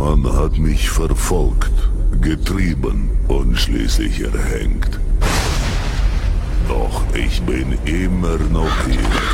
Man hat mich verfolgt, getrieben und schließlich erhängt. Doch ich bin immer noch hier.